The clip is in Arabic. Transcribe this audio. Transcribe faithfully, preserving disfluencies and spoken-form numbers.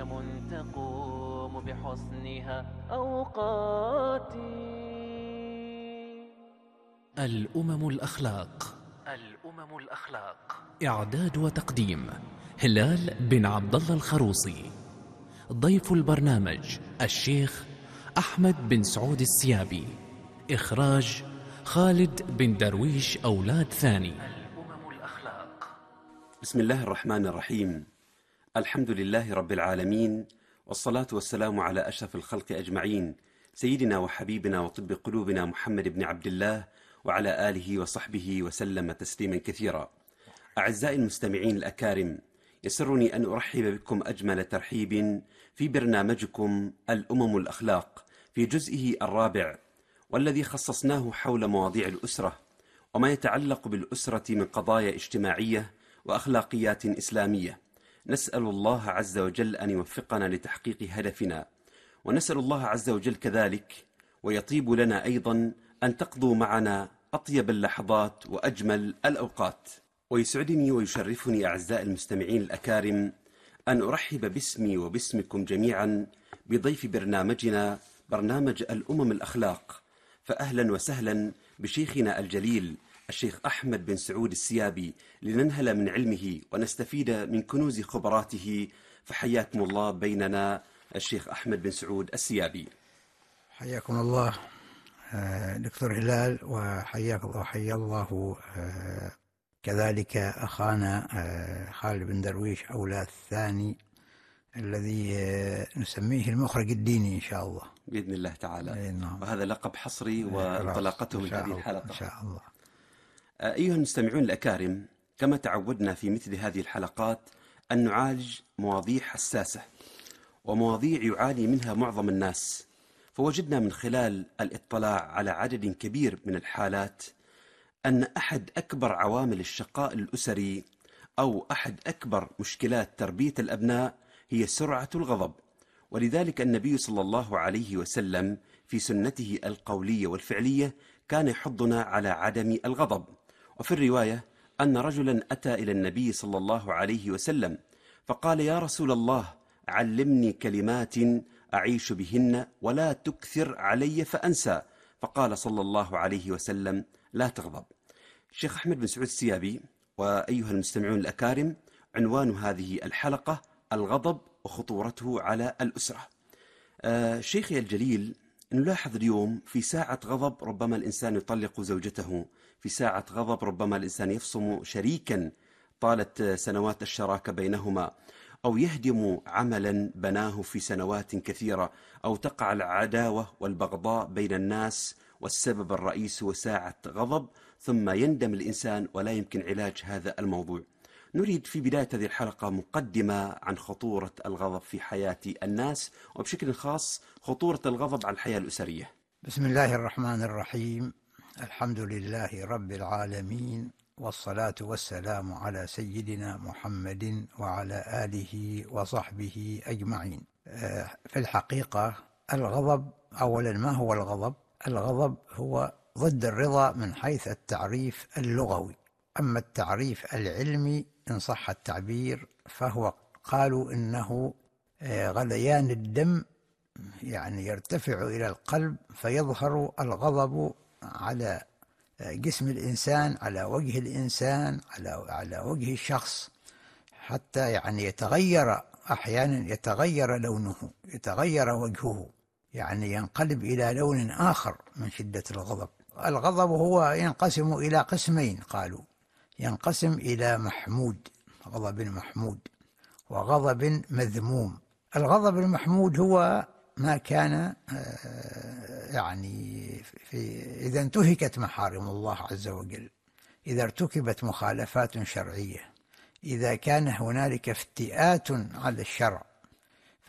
أيام تقوم بحسنها أوقاتي. الأمم الأخلاق. الأمم الأخلاق. إعداد وتقديم هلال بن عبد الله الخروصي. ضيف البرنامج الشيخ أحمد بن سعود السيابي. إخراج خالد بن درويش أولاد ثاني. الأمم الأخلاق. بسم الله الرحمن الرحيم. الحمد لله رب العالمين، والصلاة والسلام على أشرف الخلق أجمعين، سيدنا وحبيبنا وطب قلوبنا محمد بن عبد الله وعلى آله وصحبه وسلم تسليما كثيرا. أعزائي المستمعين الأكارم، يسرني أن أرحب بكم أجمل ترحيب في برنامجكم الأمم الأخلاق في جزئه الرابع، والذي خصصناه حول مواضيع الأسرة وما يتعلق بالأسرة من قضايا اجتماعية وأخلاقيات إسلامية. نسأل الله عز وجل أن يوفقنا لتحقيق هدفنا، ونسأل الله عز وجل كذلك ويطيب لنا أيضا أن تقضوا معنا أطيب اللحظات وأجمل الأوقات. ويسعدني ويشرفني أعزائي المستمعين الأكارم أن أرحب باسمي وباسمكم جميعا بضيف برنامجنا برنامج الأمم الأخلاق. فأهلا وسهلا بشيخنا الجليل الشيخ أحمد بن سعود السيابي، لننهل من علمه ونستفيد من كنوز خبراته. فحياكم الله بيننا الشيخ أحمد بن سعود السيابي. حياكم الله دكتور هلال، وحياك الله وحيا الله كذلك أخانا خالد بن درويش أولاد الثاني، الذي نسميه المخرج الديني إن شاء الله بإذن الله تعالى. نعم. وهذا لقب حصري وانطلاقته من هذه الحلقة إن شاء الله. أيها المستمعون الأكارم، كما تعودنا في مثل هذه الحلقات أن نعالج مواضيع حساسة ومواضيع يعاني منها معظم الناس. فوجدنا من خلال الاطلاع على عدد كبير من الحالات أن أحد أكبر عوامل الشقاء الأسري أو أحد أكبر مشكلات تربية الأبناء هي سرعة الغضب. ولذلك النبي صلى الله عليه وسلم في سنته القولية والفعلية كان يحضنا على عدم الغضب. وفي الرواية أن رجلا أتى إلى النبي صلى الله عليه وسلم فقال: يا رسول الله، علمني كلمات أعيش بهن ولا تكثر علي فأنسى. فقال صلى الله عليه وسلم: لا تغضب. الشيخ أحمد بن سعود السيابي وأيها المستمعون الأكارم، عنوان هذه الحلقة الغضب وخطورته على الأسرة. آه شيخي الجليل، نلاحظ اليوم في ساعة غضب ربما الإنسان يطلق زوجته، في ساعة غضب ربما الإنسان يفصم شريكا طالت سنوات الشراكة بينهما، أو يهدم عملا بناه في سنوات كثيرة، أو تقع العداوة والبغضاء بين الناس، والسبب الرئيس هو ساعة غضب، ثم يندم الإنسان ولا يمكن علاج هذا الموضوع. نريد في بداية هذه الحلقة مقدمة عن خطورة الغضب في حياة الناس، وبشكل خاص خطورة الغضب على الحياة الأسرية. بسم الله الرحمن الرحيم. الحمد لله رب العالمين، والصلاة والسلام على سيدنا محمد وعلى آله وصحبه أجمعين. في الحقيقة الغضب، أولا ما هو الغضب؟ الغضب هو ضد الرضا من حيث التعريف اللغوي. أما التعريف العلمي إن صح التعبير فهو قالوا إنه غليان الدم، يعني يرتفع إلى القلب فيظهر الغضب على جسم الإنسان، على وجه الإنسان، على على وجه الشخص، حتى يعني يتغير أحيانا، يتغير لونه، يتغير وجهه، يعني ينقلب إلى لون آخر من شدة الغضب. الغضب هو ينقسم إلى قسمين، قالوا ينقسم إلى محمود، غضب محمود، وغضب مذموم. الغضب المحمود هو ما كان يعني في إذا انتهكت محارم الله عز وجل، إذا ارتكبت مخالفات شرعية، إذا كان هنالك افتئات على الشرع،